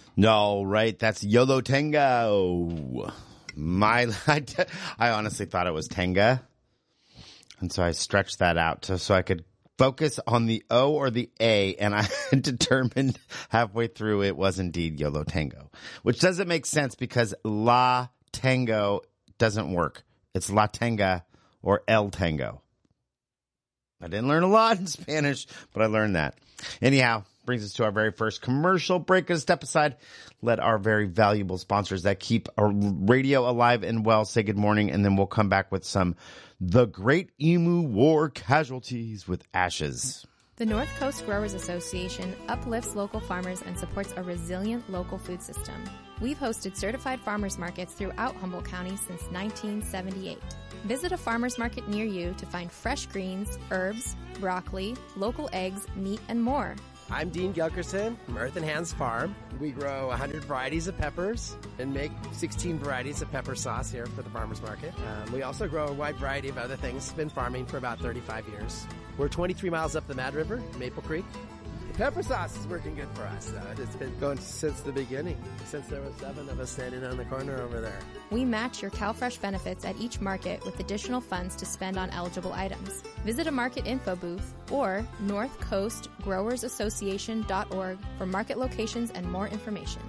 No, right? That's YOLO Tango. I honestly thought it was Tenga. And so I stretched that out so I could focus on the O or the A, and I determined halfway through it was indeed YOLO Tango, which doesn't make sense because La Tango doesn't work. It's La Tanga or El Tango. I didn't learn a lot in Spanish, but I learned that. Anyhow, brings us to our very first commercial break. A step aside, let our very valuable sponsors that keep our radio alive and well say good morning, and then we'll come back with some The Great Emu War Casualties with Ashes. The North Coast Growers Association uplifts local farmers and supports a resilient local food system. We've hosted certified farmers markets throughout Humboldt County since 1978. Visit a farmer's market near you to find fresh greens, herbs, broccoli, local eggs, meat, and more. I'm Dean Gilkerson from Earth and Hands Farm. We grow 100 varieties of peppers and make 16 varieties of pepper sauce here for the farmer's market. We also grow a wide variety of other things. Been farming for about 35 years. We're 23 miles up the Mad River, Maple Creek. The pepper sauce is working good for us, though. It's been going since the beginning, since there were 7 of us standing on the corner over there. We match your CalFresh benefits at each market with additional funds to spend on eligible items. Visit a market info booth or northcoastgrowersassociation.org for market locations and more information.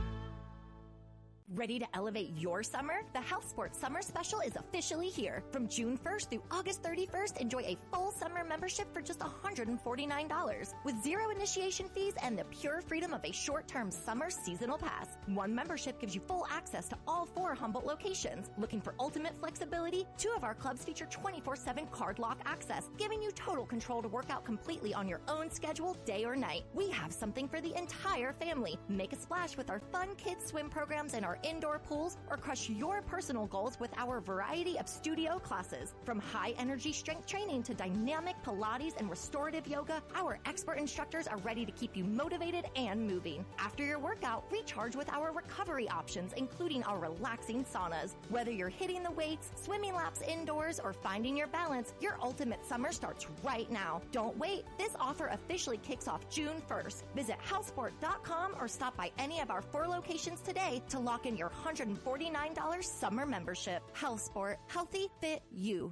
Ready to elevate your summer? The House Sports Summer Special is officially here. From June 1st through August 31st, enjoy a full summer membership for just $149 with 0 initiation fees and the pure freedom of a short-term summer seasonal pass. One membership gives you full access to all 4 Humboldt locations. Looking for ultimate flexibility? 2 of our clubs feature 24/7 card lock access, giving you total control to work out completely on your own schedule, day or night. We have something for the entire family. Make a splash with our fun kids swim programs and our indoor pools, or crush your personal goals with our variety of studio classes. From high-energy strength training to dynamic Pilates and restorative yoga, our expert instructors are ready to keep you motivated and moving. After your workout, recharge with our recovery options, including our relaxing saunas. Whether you're hitting the weights, swimming laps indoors, or finding your balance, your ultimate summer starts right now. Don't wait. This offer officially kicks off June 1st. Visit housesport.com or stop by any of our 4 locations today to lock in your $149 summer membership. Health Sport. Healthy, fit, you.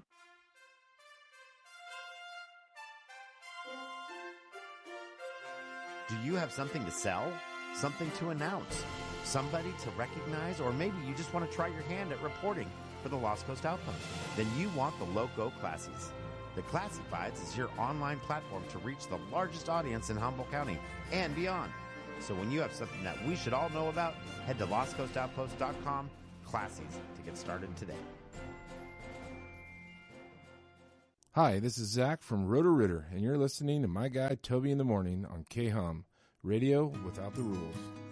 Do you have something to sell? Something to announce? Somebody to recognize? Or maybe you just want to try your hand at reporting for the Lost Coast Outpost? Then you want the Loco Classies. The Classifieds is your online platform to reach the largest audience in Humboldt County and beyond. So when you have something that we should all know about, head to lostcoastoutpost.com, Classies, to get started today. Hi, this is Zach from Roto-Rooter, and you're listening to my guy Toby in the Morning on K-Hum, radio without the rules.